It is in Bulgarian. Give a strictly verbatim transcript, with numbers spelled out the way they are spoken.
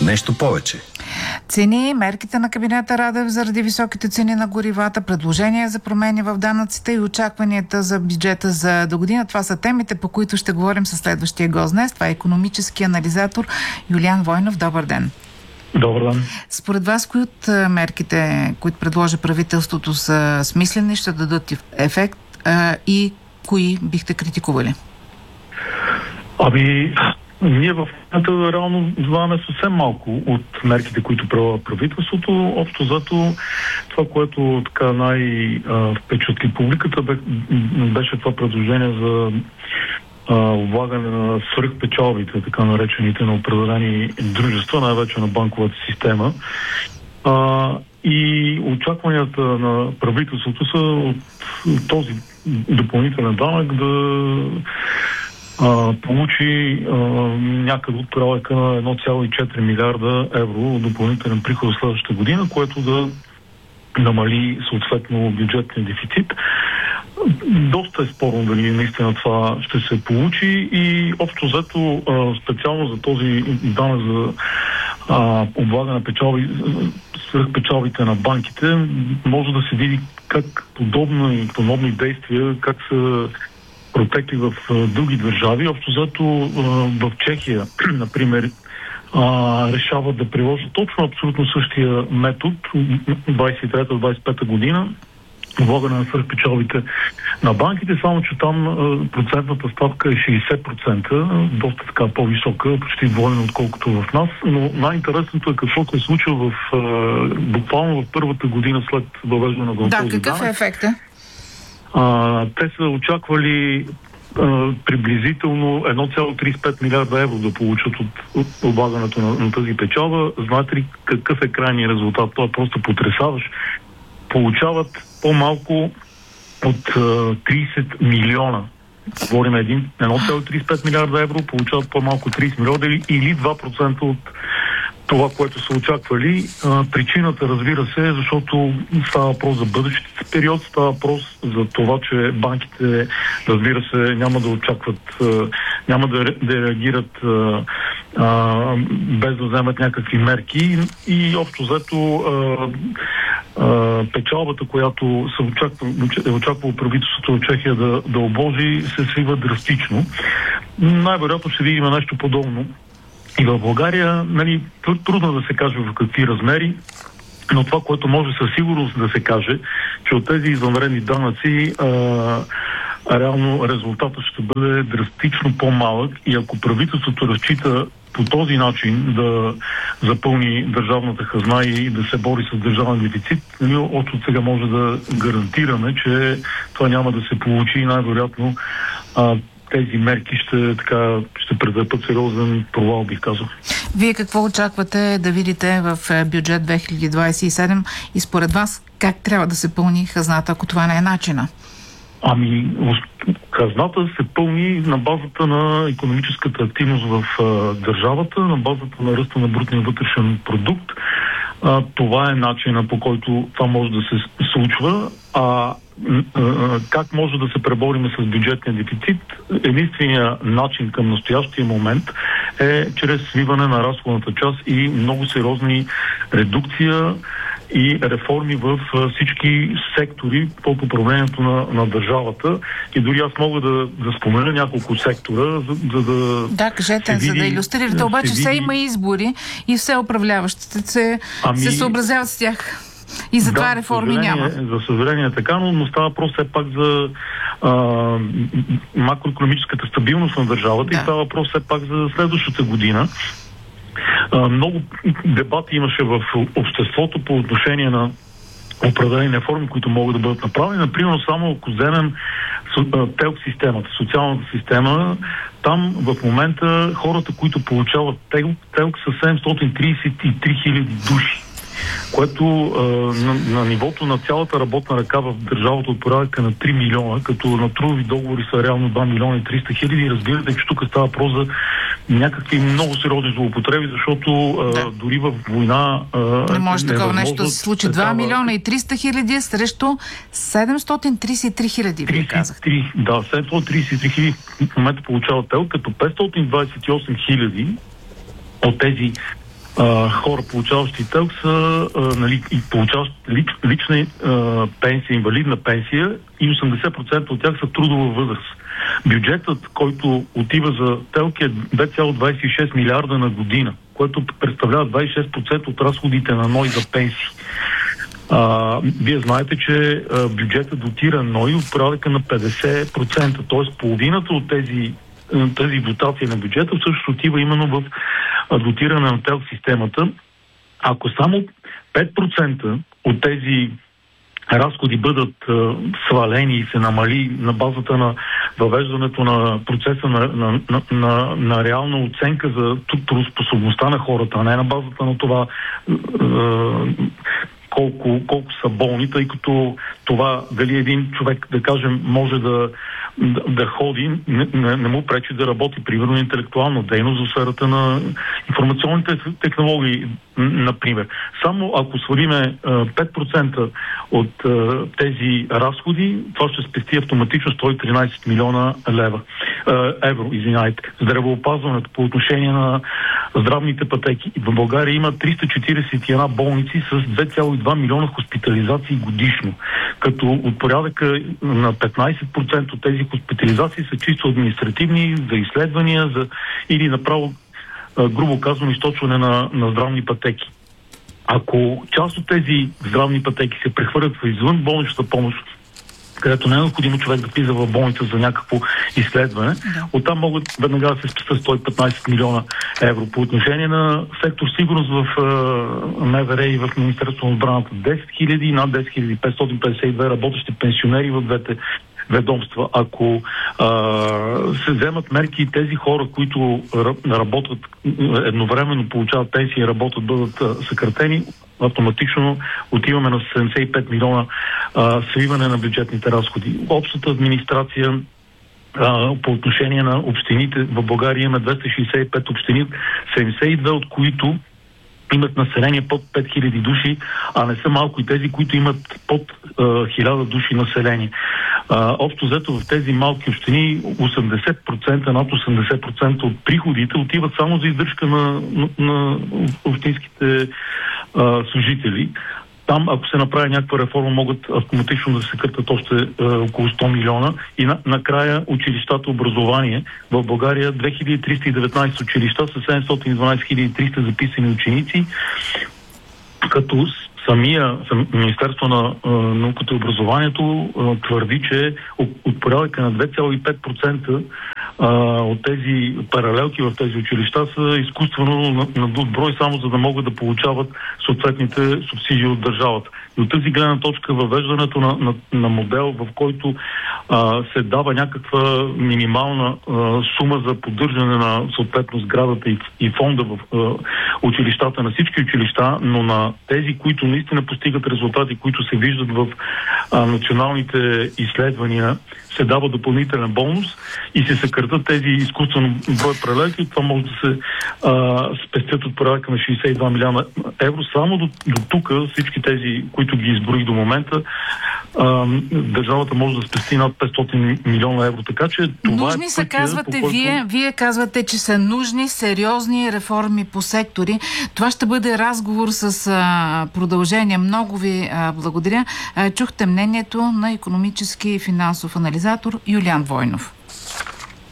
Нещо повече. Цени, мерките на кабинета Радев заради високите цени на горивата, предложения за промени в данъците и очакванията за бюджета за до година. Това са темите, по които ще говорим със следващия гост днес. Това е икономически анализатор Юлиан Войнов. Добър ден. Добър ден. Според вас, кои от мерките, които предложи правителството, са смислени, ще дадат ефект а, и кои бихте критикували? Ами, ние в момента реално знаем съвсем малко от мерките, които права правителството. Общо зато това, което така най-впечатли публиката, беше това предложение за облагане на свръхпечалбите, така наречените на определени дружества, най-вече на банковата система. А, и очакванията на правителството са от този допълнителен данък да а, получи а, някъде от порядъка на едно цяло и четири милиарда евро допълнителен приход в следващата година, което да намали съответно бюджетния дефицит. Доста е спорно дали наистина това ще се получи и общо взето специално за този данък за а, облагане на печалби, свръхпечалбите на банките, може да се види как подобни, подобни действия, как са протекли в а, други държави. Общо взето в Чехия, например, а, решават да приложат точно абсолютно същия метод двадесет и трета - двадесет и пета година, облагане на свръхпечалбите на банките, само че там а, процентната ставка е шейсет процента, доста така по-висока, почти двойно отколкото в нас, но най-интересното е какво се е случило в, а, буквално в първата година след въвеждане на този Да, какъв е ефектът? А, те са очаквали а, приблизително едно цяло тридесет и пет милиарда евро да получат от, от облагането на, на тази печалба. Знаете ли какъв е крайният резултат? Това е просто потресаващ. Получават по-малко от а, тридесет милиона. Говорим един, едно цяло тридесет и пет милиарда евро, получават по-малко тридесет милиона или, или два процента от това, което са очаквали. А, причината, разбира се, е защото става въпрос за бъдещите период, става въпрос за това, че банките, разбира се, няма да очакват, а, няма да, да реагират а, а, без да вземат някакви мерки и общо взето а, а, печалбата, която се очаква, е очаквало правителството от Чехия да, да обложи, се свива драстично. Най-вероятно ще видим нещо подобно и в България. Нали, трудно да се каже в какви размери, но това, което може със сигурност да се каже, че от тези извънредни данъци а, а реално резултатът ще бъде драстично по-малък и ако правителството разчита по този начин да запълни държавната хазна и да се бори с държавен дефицит, ние от сега може да гарантираме, че това няма да се получи и най-вероятно а, тези мерки ще, така, ще претърпят сериозен провал, бих казал. Вие какво очаквате да видите в бюджет две хиляди двадесет и седма и според вас как трябва да се пълни хазната, ако това не е начина? Ами, хазната се пълни на базата на икономическата активност в а, държавата, на базата на ръста на брутния вътрешен продукт. А, това е начина, по който това може да се случва. А как може да се преборим с бюджетния дефицит? Единственият начин към настоящия момент е чрез свиване на разходната част и много сериозни редукция и реформи в всички сектори по управлението на, на държавата. И дори аз мога да, да спомена няколко сектора, за, за да... Да, кажете, види, за да илюстрирате. Да, обаче все види... има избори и все управляващите се, ами... се съобразяват с тях. И затова да, реформи няма. За съжаление е така, но, но става въпрос все пак за а, макроекономическата стабилност на държавата да. И става въпрос все пак за следващата година. А, много дебати имаше в обществото по отношение на определени реформи, които могат да бъдат направени. Например, само ако вземем телк системата, социалната система, там в момента хората, които получават телк, телк са седемстотин тридесет и три хиляди души, което а, на, на нивото на цялата работна ръка в държавата от порядъка на три милиона, като на трудови договори са реално два милиона и триста хиляди. Разбирате, че тук става въпрос за някакви много сериозни злоупотреби, защото а, да. Дори в война... А, не може такова нещо да се случи. два милиона и триста хиляди срещу седемстотин тридесет и три хиляди, вие казахте. Да, седемстотин тридесет и три хиляди в момента получават тел, като петстотин двадесет и осем хиляди от тези а, хора, получаващи ТЕЛК, са а, нали, и получаващи лич, лична а, пенсия, инвалидна пенсия, и осемдесет процента от тях са трудова възраст. Бюджетът, който отива за ТЕЛК, е две цяло двадесет и шест милиарда на година, което представлява двадесет и шест процента от разходите на НОИ за пенсии. А, вие знаете, че а, бюджетът дотира НОИ от порядъка на петдесет процента, т.е. половината от тези, тези дотации на бюджета всъщност отива именно в а, дотиране на ТЕЛК системата. Ако само пет процента от тези разходи бъдат а, свалени и се намали на базата на въвеждането на процеса на, на, на, на, на реална оценка за трудоспособността на хората, а не на базата на това а, колко, колко са болни, тъй като това дали един човек, да кажем, може да, да, да ходи, не, не, не му пречи да работи, примерно, интелектуална дейност в сферата на информационните технологии, например. Само ако свалиме пет процента от а, тези разходи, това ще спести автоматично сто и тринадесет милиона лева. А, евро, извинявайте. Здравеопазването по отношение на здравните пътеки. В България има триста четиридесет и една болници с две цяло и два милиона хоспитализации годишно, като от порядъка на петнадесет процента от тези хоспитализации са чисто административни, за изследвания, за или направо, грубо казано, източване на, на здравни пътеки. Ако част от тези здравни пътеки се прехвърлят в извън болничната помощ, където не е необходимо човек да влиза в болница за някакво изследване, да. Оттам могат веднага да се спестят сто и петнадесет милиона евро. По отношение на сектор сигурност в е, МВР и в Министерството на отбраната, десет хиляди, над десет хиляди петстотин петдесет и две работещи пенсионери в двете ведомства. Ако а, се вземат мерки и тези хора, които работят едновременно, получават пенсии и работят, бъдат а, съкратени, автоматично отиваме на седемдесет и пет милиона а, свиване на бюджетните разходи. Общата администрация а, по отношение на общините в България има двеста шейсет и пет общини, седемдесет и две от които имат население под пет хиляди души, а не са малко и тези, които имат под а, хиляда души население. А, общо взето в тези малки общини осемдесет процента, над осемдесет процента от приходите отиват само за издръжка на, на, на общинските а, служители. Там, ако се направи някаква реформа, могат автоматично да се къртат още е, около сто милиона. И на, накрая училищата, образование. В България две хиляди триста и деветнадесет училища с седемстотин и дванадесет хиляди и триста записани ученици, като самия сам, Министерство на е, науката и образованието е, твърди, че от, от порядъка на две цяло и пет процента е, от тези паралелки в тези училища са изкуствено надут брой, само за да могат да получават съответните субсидии от държавата. И от тази гледна точка въвеждането на, на, на модел, в който а, се дава някаква минимална а, сума за поддържане на съответно сградата и, и фонда в а, училищата, на всички училища, но на тези, които наистина постигат резултати, които се виждат в а, националните изследвания, се дава допълнителен бонус и се съкратят тези изкуствено брой паралелки. Това може да се а, спестят от порядъка на шейсет и два милиона евро. Само до, до тук всички тези, които ги изброих до момента, а, държавата може да спести над петстотин милиона евро. Така че това нужни е са, пътя, казвате по който... вие, вие казвате, че са нужни сериозни реформи по сектори. Това ще бъде разговор с а, продължение. Много ви а, благодаря. А, чухте мнението на икономически и финансов анализатор Юлиан Войнов.